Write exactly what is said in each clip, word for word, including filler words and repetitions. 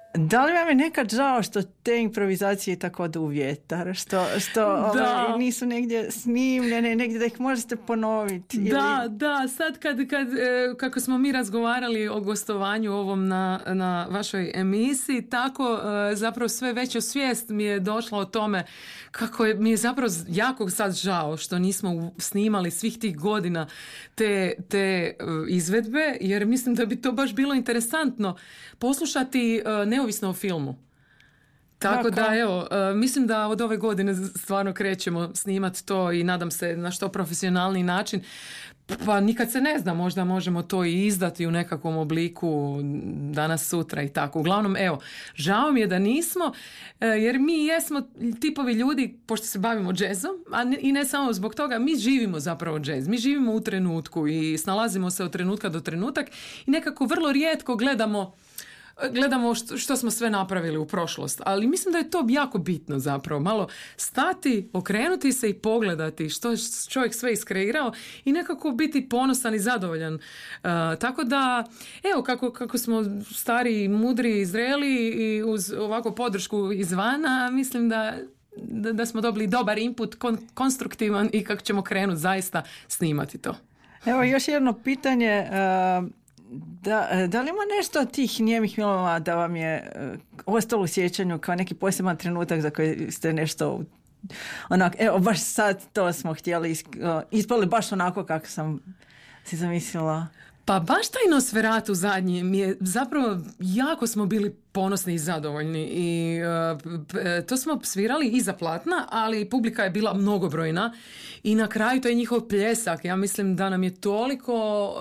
Da li vam je nekad žao što te improvizacije tako odu u vjetar? Što, što ovaj, nisu negdje snimljene, negdje da ih možete ponoviti? Ili... Da, da. Sad kad, kad, kako smo mi razgovarali o gostovanju ovom na, na vašoj emisiji, tako zapravo sve veća svijest mi je došla o tome kako je, mi je zapravo jako sad žao što nismo snimali svih tih godina te, te izvedbe, jer mislim da bi to baš bilo interesantno poslušati neovisno o filmu. Tako da, evo, mislim da od ove godine stvarno krećemo snimati to i nadam se na što profesionalni način. Pa nikad se ne zna, možda možemo to i izdati u nekakvom obliku danas, sutra i tako. Uglavnom, evo, žao mi je da nismo, jer mi jesmo tipovi ljudi, pošto se bavimo džezom, a ne, i ne samo zbog toga, mi živimo zapravo džez. Mi živimo u trenutku i snalazimo se od trenutka do trenutak i nekako vrlo rijetko gledamo gledamo što, što smo sve napravili u prošlost, ali mislim da je to jako bitno zapravo, malo stati, okrenuti se i pogledati što je čovjek sve iskreirao i nekako biti ponosan i zadovoljan. Uh, tako da, evo, kako, kako smo stari, mudri, zreli i uz ovako podršku izvana, mislim da Da, da smo dobili dobar input, kon, konstruktivan i kako ćemo krenuti zaista snimati to. Evo još jedno pitanje. Uh... Da, da li ima nešto od tih nijemih filmova da vam je uh, ostalo u sjećanju kao neki poseban trenutak za koji ste nešto onak, evo baš sad to smo htjeli, uh, ispali baš onako kako sam si zamislila? Pa baš taj Nosferatu zadnji mi je zapravo, jako smo bili ponosni i zadovoljni i uh, to smo svirali iza platna, ali publika je bila mnogobrojna i na kraju to je njihov pljesak, ja mislim da nam je toliko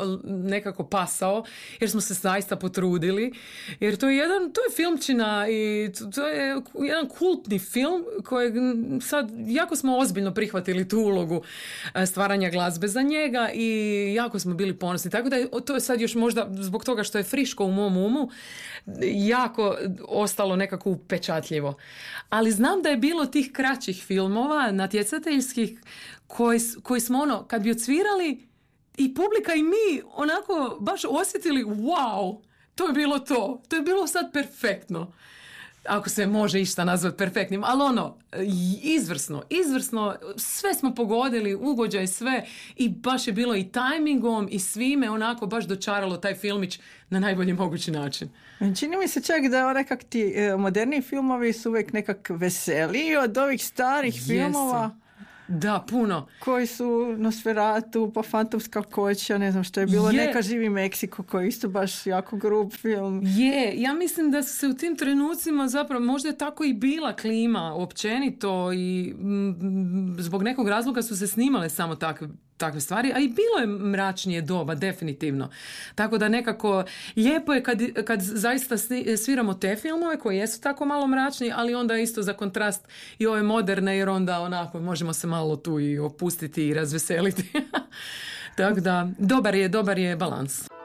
nekako pasao jer smo se zaista potrudili, jer to je jedan, to je filmčina i to je jedan kultni film kojeg sad jako smo ozbiljno prihvatili tu ulogu stvaranja glazbe za njega i jako smo bili ponosni, tako da je, to je sad još možda zbog toga što je friško u mom umu jako ostalo nekako upečatljivo. Ali znam da je bilo tih kraćih filmova, natjecateljskih, koji, koji smo ono, kad bi odsvirali i publika i mi onako baš osjetili, wow, to je bilo to. To je bilo sad perfektno. Ako se može išta nazvati perfektnim, ali ono, izvrsno, izvrsno, sve smo pogodili, ugođaj sve i baš je bilo i tajmingom i svime onako baš dočaralo taj filmić na najbolji mogući način. Čini mi se čak da nekak ti moderni filmovi su uvijek nekak veseliji od ovih starih Jesu. filmova. Da, puno. Koji su Nosferatu, pa Fantomska koća, ne znam što je bilo, je. Neka živi Meksiko, koji je isto baš jako grub film. Je, ja mislim da su se u tim trenucima zapravo, možda je tako i bila klima općenito i m, zbog nekog razloga su se snimale samo takve takve stvari, a i bilo je mračnije doba, definitivno. Tako da nekako lijepo je kad, kad zaista sviramo te filmove koji jesu tako malo mračni, ali onda isto za kontrast i ove moderne, jer onda onako možemo se malo tu i opustiti i razveseliti. Tako da, dobar je, dobar je balans.